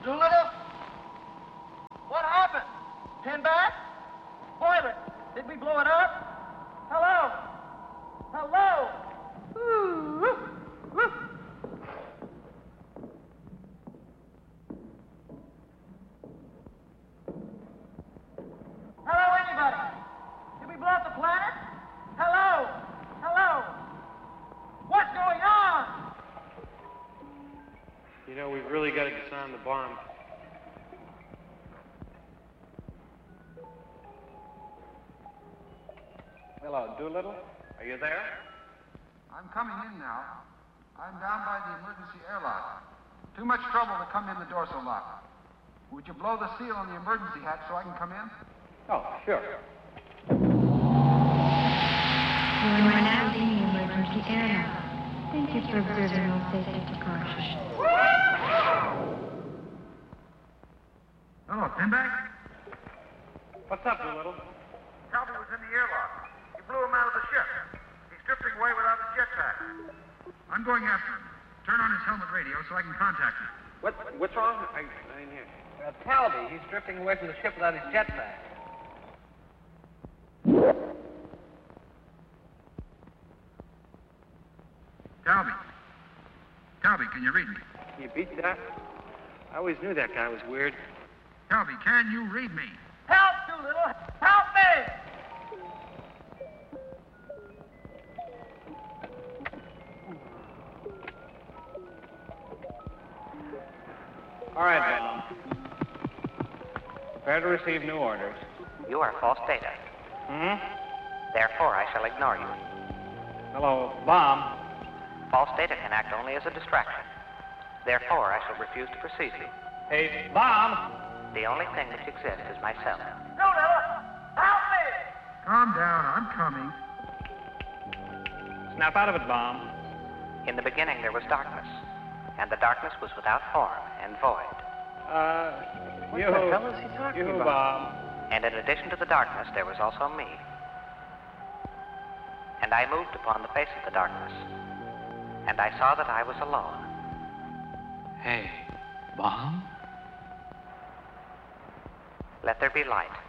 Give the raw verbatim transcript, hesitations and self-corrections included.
Doolittle? What happened? Pinback? Boiler? Did we blow it up? Hello? Hello? Ooh, woo, woo. Hello, anybody? Did we blow up the planet? Hello? Hello? What's going on? You know, we've really got to disarm the bomb. Hello, Doolittle. Are you there? I'm coming in now. I'm down by the emergency airlock. Too much trouble to come in the dorsal lock. Would you blow the seal on the emergency hatch so I can come in? Oh, sure. You are now in the emergency airlock. Thank you for observing all safety precautions. Hello, Pinback. What's up, Doolittle? Calvin was in the airlock. You blew him out of the ship. He's drifting away without his jetpack. I'm going after him. Turn on his helmet radio so I can contact him. What? What's wrong? I, I didn't hear. Uh, Talby, he's drifting away from the ship without his jetpack. Talby. Talby, can you read me? You beat that? I always knew that guy was weird. Talby, can you read me? Help, Doolittle! Help me! All right, Bomb. Prepare to receive new orders. You are false data. Hmm? Therefore, I shall ignore you. Hello, Bomb. False data can act only as a distraction. Therefore, I shall refuse to proceed. Hey, Bomb. The only thing which exists is myself. Doolittle! Help me! Calm down. I'm coming. Snap out of it, Bomb. In the beginning, there was darkness, and the darkness was without form and void. Uh, What you, the hell is he talking you, about? Bomb. And in addition to the darkness, there was also me. And I moved upon the face of the darkness, and I saw that I was alone. Hey, Bomb? Let there be light.